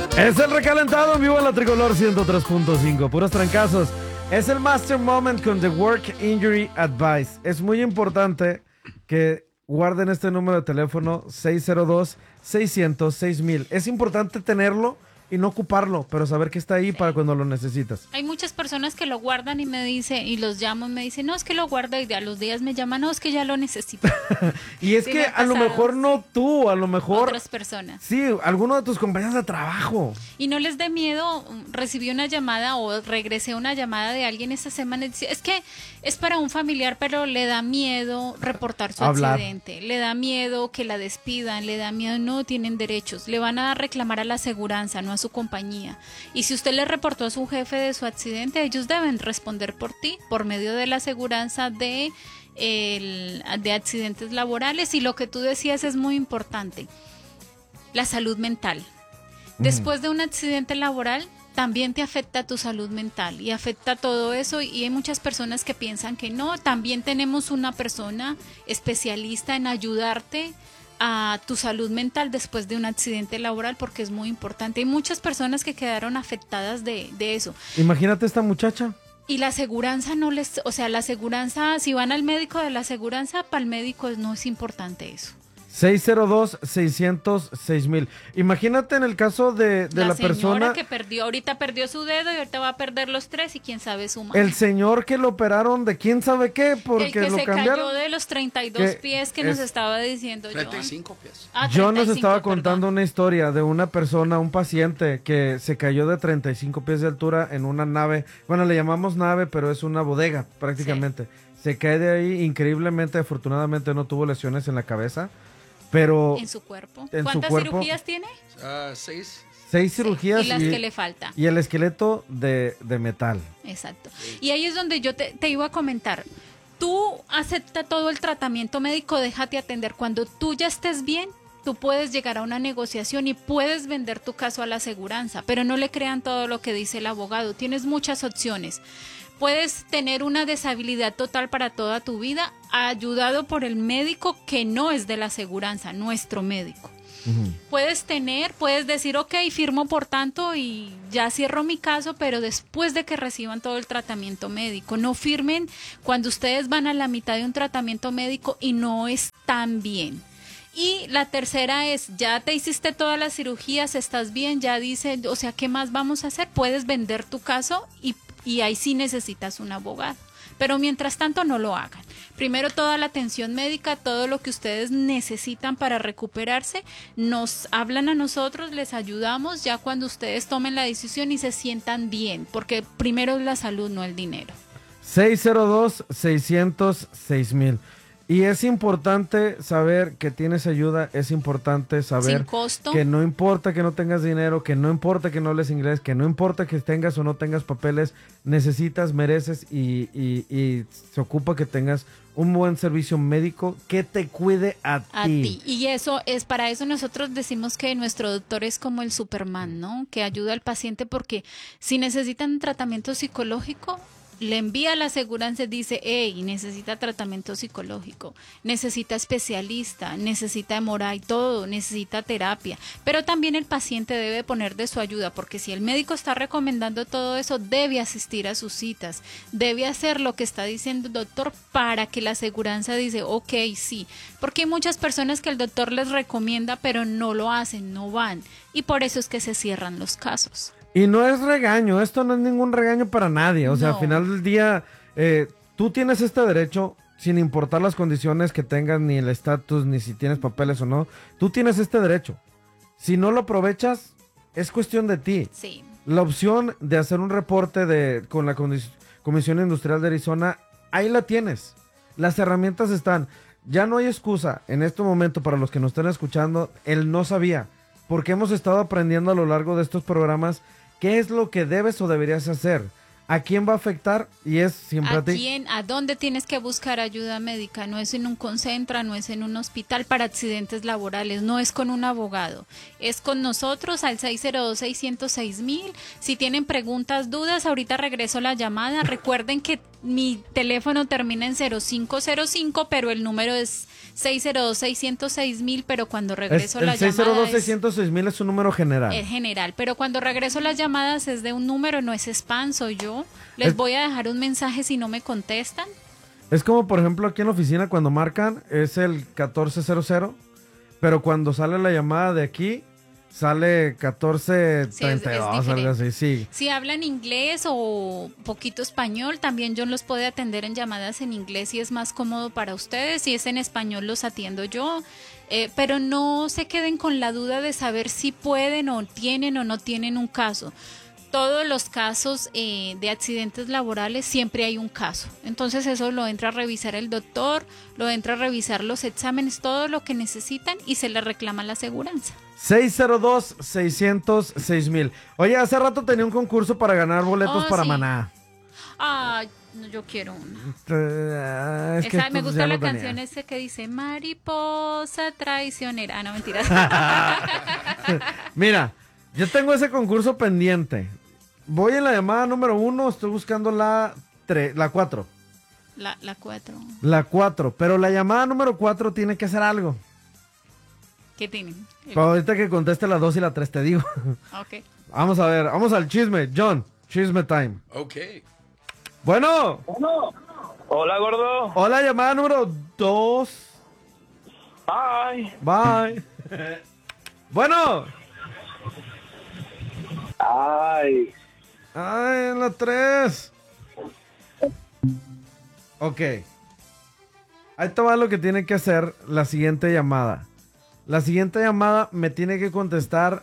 Es el recalentado en vivo en la Tricolor 103.5. Puros trancazos. Es el Master Moment con The Work Injury Advice. Es muy importante que guarden este número de teléfono 602-600-6000. Es importante tenerlo y no ocuparlo, pero saber que está ahí para cuando lo necesitas. Hay muchas personas que lo guardan y me dicen, y los llamo y me dicen, no, es que lo guarda y a los días me llaman, no, es que ya lo necesito. Y es Sí, que a lo mejor no tú, a lo mejor otras personas. sí, alguno de tus compañeros de trabajo. Y no les dé miedo, recibí una llamada o regresé una llamada de alguien esta semana y dice, es que es para un familiar, pero le da miedo reportar su Hablar. accidente, le da miedo que la despidan, le da miedo, no tienen derechos, le van a reclamar a la aseguranza, no a su compañía. Y si usted le reportó a su jefe de su accidente, ellos deben responder por ti, por medio de la aseguranza de accidentes laborales. Y lo que tú decías es muy importante, la salud mental. Después de un accidente laboral, también te afecta tu salud mental y afecta todo eso, y hay muchas personas que piensan que no. También tenemos una persona especialista en ayudarte a tu salud mental después de un accidente laboral, porque es muy importante. Hay muchas personas que quedaron afectadas de eso. Imagínate esta muchacha. Y la aseguranza no les, o sea, la aseguranza, si van al médico de la aseguranza, para el médico no es importante eso. 602-600-6000. Imagínate en el caso de la persona que perdió, ahorita perdió su dedo y ahorita va a perder los 3 y quién sabe su mano. el señor que lo operaron de quién sabe qué, porque el que lo se cambiaron. cayó de los 32 pies que nos estaba diciendo John. 35 pies. John nos 35, estaba contando perdón. una historia de una persona, un paciente que se cayó de 35 pies de altura en una nave. Bueno, le llamamos nave, pero es una bodega prácticamente. Se cae de ahí increíblemente, afortunadamente no tuvo lesiones en la cabeza, pero En su cuerpo. en su ¿Cuántas cuerpo, cirugías tiene? 6. 6 cirugías Y las que le falta. y el esqueleto de metal. Exacto. Y ahí es donde yo te iba a comentar. Tú acepta todo el tratamiento médico, déjate atender. Cuando tú ya estés bien, tú puedes llegar a una negociación y puedes vender tu caso a la aseguranza, pero no le crean todo lo que dice el abogado. Tienes muchas opciones. Puedes tener una deshabilidad total para toda tu vida, ayudado por el médico que no es de la aseguranza, nuestro médico. Puedes decir, ok, firmo por tanto y ya cierro mi caso, pero después de que reciban todo el tratamiento médico. No firmen cuando ustedes van a la mitad de un tratamiento médico y no están bien. Y la tercera es, ya te hiciste todas las cirugías, estás bien, ya dice, o sea, ¿qué más vamos a hacer? Puedes vender tu caso y ahí sí necesitas un abogado. Pero mientras tanto no lo hagan. Primero toda la atención médica, todo lo que ustedes necesitan para recuperarse, nos hablan a nosotros, les ayudamos ya cuando ustedes tomen la decisión y se sientan bien, porque primero es la salud, no el dinero. 602-600-6000. Y es importante saber que tienes ayuda, es importante saber Sin costo. que no importa que no tengas dinero, que no importa que no hables inglés, que no importa que tengas o no tengas papeles, necesitas, mereces y se ocupa que tengas un buen servicio médico que te cuide a ti. Y eso es, para eso nosotros decimos que nuestro doctor es como el Superman, ¿no? Que ayuda al paciente, porque si necesitan tratamiento psicológico, le envía a la aseguranza y dice, hey, necesita tratamiento psicológico, necesita especialista, necesita hemorragia, todo, necesita terapia. Pero también el paciente debe poner de su ayuda, porque si el médico está recomendando todo eso, debe asistir a sus citas, debe hacer lo que está diciendo el doctor para que la aseguranza dice, ok, sí. Porque hay muchas personas que el doctor les recomienda, pero no lo hacen, no van. Y por eso es que se cierran los casos. Y no es regaño, esto no es ningún regaño para nadie. O sea, No. al final del día, tú tienes este derecho, sin importar las condiciones que tengas, ni el estatus, ni si tienes papeles o no. Tú tienes este derecho. Si no lo aprovechas, es cuestión de ti. Sí. La opción de hacer un reporte con la Comisión Industrial de Arizona, ahí la tienes. Las herramientas están. Ya no hay excusa en este momento para los que nos están escuchando, él no sabía. Porque hemos estado aprendiendo a lo largo de estos programas qué es lo que debes o deberías hacer, a quién va a afectar y es siempre a ti. ¿A dónde tienes que buscar ayuda médica? No es en un Concentra, no es en un hospital para accidentes laborales, no es con un abogado, es con nosotros al 602-600-6000. Si tienen preguntas, dudas, ahorita regreso la llamada. Recuerden que Mi teléfono termina en 0505, pero el número es 602-606,000, pero cuando regreso El la llamada 602-606,000 es un número general. es general, pero cuando regreso las llamadas es de un número, no es spam, soy yo. Les voy a dejar un mensaje si no me contestan. Es como, por ejemplo, aquí en la oficina cuando marcan es el 1400, pero cuando sale la llamada de aquí sale 1432, Sí, algo así, sí. Si hablan inglés o poquito español, también yo los puedo atender en llamadas en inglés si es más cómodo para ustedes. Si es en español, los atiendo yo. Pero no se queden con la duda de saber si pueden o no tienen un caso. Todos los casos de accidentes laborales siempre hay un caso. Entonces eso lo entra a revisar el doctor, lo entra a revisar los exámenes, todo lo que necesitan y se le reclama la aseguranza. 602-606,000. Oye, hace rato tenía un concurso para ganar boletos para sí. Maná. Ah, no, yo quiero una. Es que Me estos gusta ya la lo tenía. canción ese que dice mariposa traicionera. Ah, no, mentiras. Mira, yo tengo ese concurso pendiente. Voy en la llamada número 1, estoy buscando la 4. La 4. La 4, pero la llamada número 4 tiene que hacer algo. ¿Qué tienen? Ahorita que conteste la 2 y la 3 te digo. Ok. Vamos a ver, vamos al chisme. John, chisme time. Ok. Bueno. Hola, gordo. Hola, llamada número 2. Ay. Bye. Bueno. Ay. Ay, en la 3. Ok. Ahí te va lo que tiene que hacer la siguiente llamada. La siguiente llamada me tiene que contestar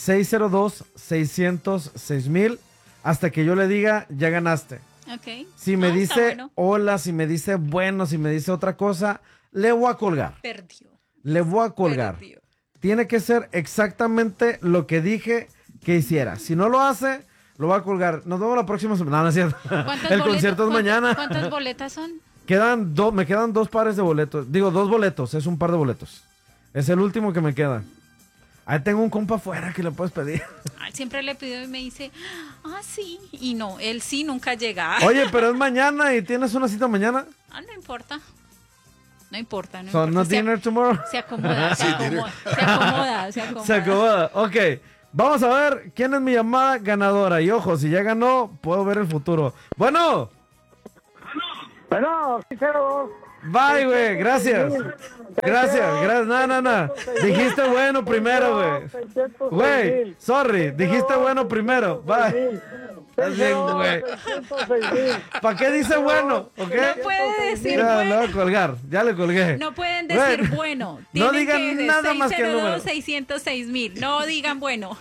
602-606,000 hasta que yo le diga, ya ganaste. Ok. Si me Está dice bueno. hola, si me dice bueno, si me dice otra cosa, le voy a colgar. Perdió. Le voy a colgar. Perdió. Tiene que ser exactamente lo que dije que hiciera. Si no lo hace, lo voy a colgar. Nos vemos la próxima semana. No, no es cierto. El concierto es mañana. ¿Cuántas boletas son? Me quedan 2 pares de boletos. Digo, 2 boletos. Es un par de boletos. Es el último que me queda. Ahí tengo un compa afuera que le puedes pedir. Ay, siempre le pido y me dice, sí. Y no, él sí nunca llega. Oye, pero es mañana y tienes una cita mañana. No importa. No importa, no So, importa. no dinner tomorrow. Se acomoda, se acomoda. Se acomoda. Ok. Vamos a ver quién es mi llamada ganadora. Y ojo, si ya ganó, puedo ver el futuro. Bueno. Bueno, 602. Bye, güey. Gracias. Gracias. No. Dijiste bueno primero, güey. Güey, sorry. Dijiste bueno primero. Bye. Estás bien, güey. ¿Para qué dice bueno? ¿Ok? No puede decir Ya, bueno. le voy a colgar. Ya le colgué. No pueden decir Güey, bueno. no Tienen digan que decir nada más que el número. 602-606,000. No digan bueno.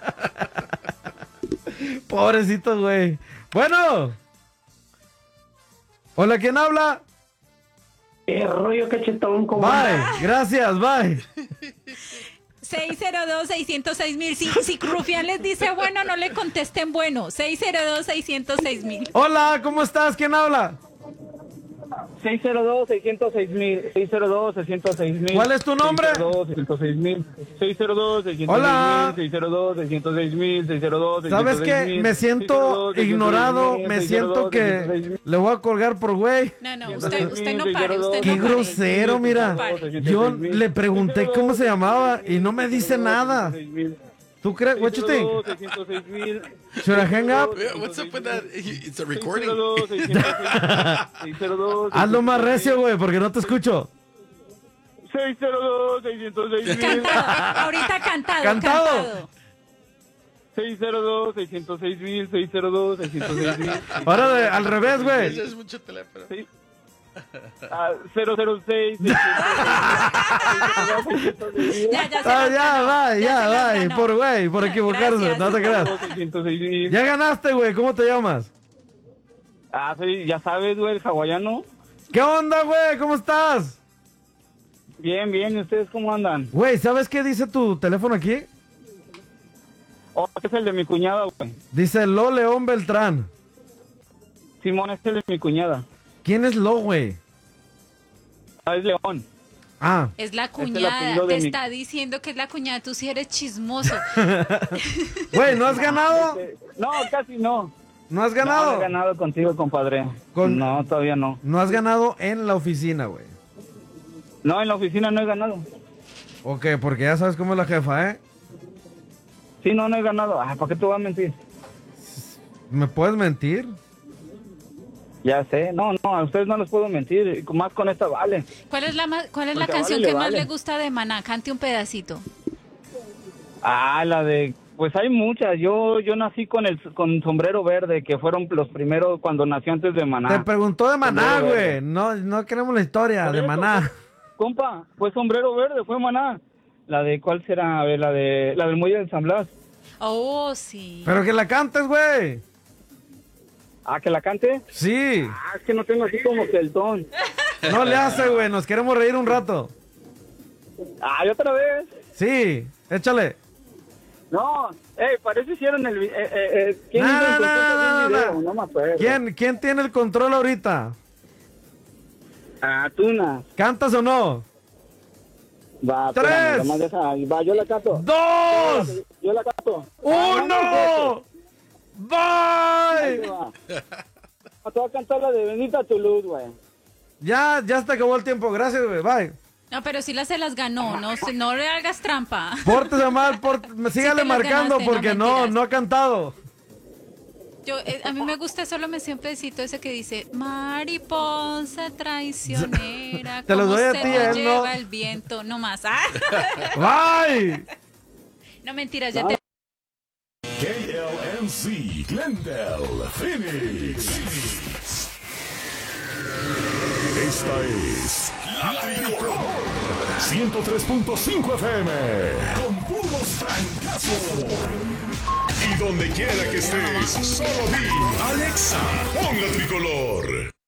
Pobrecito, güey. Bueno. Hola, ¿quién habla? El rollo cachetón como. Bye. Gracias, bye. 602-606,000. Si Rufián les dice bueno, no le contesten bueno. 602-606,000. Hola, ¿cómo estás? ¿Quién habla? 602-606,000. 602-606,000. ¿Cuál es tu nombre? 602-606,000. 602-606,000. Hola. 602-606,000. 602-606,000. ¿Sabes qué? Me siento ignorado. Me siento que le voy a colgar por güey. No, usted no pare. Usted Qué no pare. grosero, mira. No pare. Yo le pregunté cómo se llamaba y no me dice nada. ¿Tú crees? What you think? 606,000. Should I hang up? What's up with that? It's a recording. 602-606,000. Hazlo más recio, güey, porque no te escucho. 602-606,000. Cantado. Ahorita cantado. Cantado. 602-606,000. 602-606,000. Ahora al revés, güey. Ese es mucho teléfono. 006. Ya, va. Por güey, por equivocarse. Gracias. No te creas. 606,000. Ya ganaste, güey. ¿Cómo te llamas? Sí, ya sabes, güey, el hawaiano. ¿Qué onda, güey? ¿Cómo estás? Bien, ¿y ustedes cómo andan? Güey, ¿sabes qué dice tu teléfono aquí? Este es el de mi cuñada, güey. Dice Lo León Beltrán. Simón, este es el de mi cuñada. ¿Quién es Lo, güey? Es León. Ah, Es la el cuñada. apellido Te de mi- está diciendo que es la cuñada. Tú sí eres chismoso. güey, ¿no has ganado? No, casi no. ¿No has No, ganado? no he ganado contigo, compadre. No, todavía no. No has ganado en la oficina, güey. No, en la oficina no he ganado. Ok, porque ya sabes cómo es la jefa, ¿eh? Sí, no he ganado. ¿Para qué te voy a mentir? ¿Me puedes mentir? Ya sé. No, a ustedes no les puedo mentir. Más con esta Vale. ¿Cuál es la Porque canción Vale que le más vale. le gusta de Maná? Cante un pedacito. La de... Pues hay muchas. Yo nací con sombrero verde, que fueron los primeros cuando nació antes de Maná. Te preguntó de Maná, Sombrero güey. verde. No queremos la historia Por de eso, Maná. Compa, fue sombrero verde, fue Maná. La de, ¿cuál será? A ver, la del Muelle del San Blas. Oh, sí. Pero que la cantes, güey. ¿Que la cante? Sí. Es que no tengo así como que el ton. No le hace, güey. Nos queremos reír un rato. ¿Y otra vez? Sí. Échale. No, parece hicieron el... ¿Quién hizo el control del video? No me acuerdo. ¿Quién tiene el control ahorita? Tuna. ¿Cantas o no? Va, 3. espérame, nomás va, yo la canto. 2. Yo la canto. 1. Ahí Bye. te va. Te voy a cantar la de Bendita tu luz, güey. Ya se te acabó el tiempo. Gracias, güey. Bye. No, pero sí se las ganó. No le hagas trampa. Pórtese mal. Sígale te las marcando ganaste, porque no mentiras. no ha cantado. A mí me gusta solo me siemprecito ese que dice mariposa traicionera. Te lo cómo doy a se ti, lo él lleva no. el viento. No más. Bye. No mentiras, ya te... KLMC, Glendale, Phoenix. Esta es La Tricolor 103.5 FM con puros francazos. Y donde quiera que estés, solo di Alexa, pon La Tricolor.